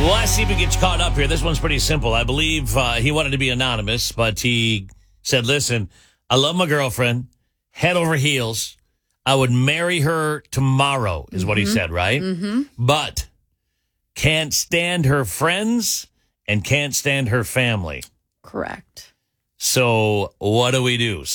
Let's see if we get caught up here. This one's pretty simple. I believe he wanted to be anonymous, but he said, listen, I love my girlfriend, head over heels. I would marry her tomorrow, is what he said, right? Mm-hmm. But can't stand her friends and can't stand her family. Correct. So what do we do?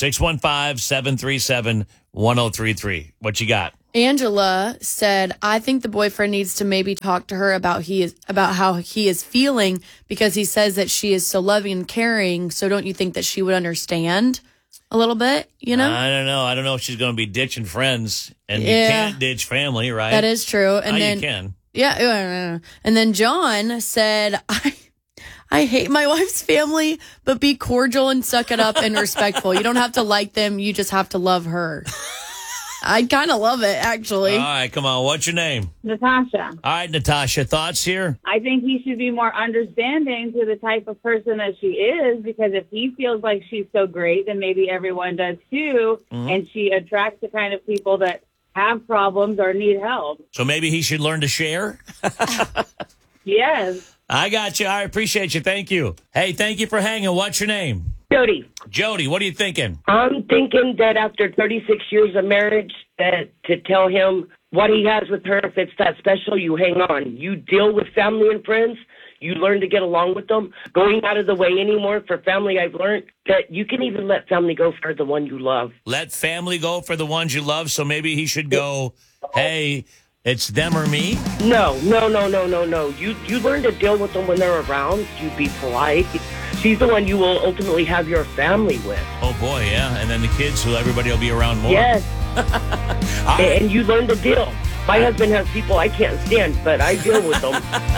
615-737-1033. What you got? Angela said, I think the boyfriend needs to maybe talk to her about how he is feeling because he says that she is so loving and caring. So don't you think that she would understand a little bit, you know? I don't know. I don't know if she's going to be ditching friends, and you can't ditch family, right? That is true. And then you can. Yeah. And then John said, I hate my wife's family, but be cordial and suck it up and respectful. You don't have to like them. You just have to love her. I kind of love it, actually. All right, come on. What's your name? Natasha. All right, Natasha, thoughts here? I think he should be more understanding to the type of person that she is, because if he feels like she's so great, then maybe everyone does too, and she attracts the kind of people that have problems or need help. So maybe he should learn to share? Yes. I got you. I appreciate you. Thank you. Hey, thank you for hanging. What's your name? Jody. Jody, what are you thinking? I'm thinking that after 36 years of marriage, that to tell him what he has with her, if it's that special, you hang on. You deal with family and friends. You learn to get along with them. Going out of the way anymore for family, I've learned that you can even let family go for the one you love. Let family go for the ones you love, so maybe he should go, hey, it's them or me? No. You learn to deal with them when they're around. You be polite. She's the one you will ultimately have your family with. Oh, boy, yeah. And then the kids, who everybody will be around more. Yes. Right. And you learn to deal. My husband has people I can't stand, but I deal with them.